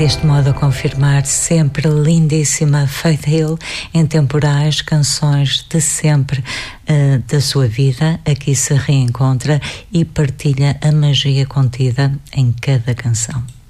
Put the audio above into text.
deste modo a confirmar sempre lindíssima Faith Hill, em temporais, canções de sempre da sua vida, aqui se reencontra e partilha a magia contida em cada canção.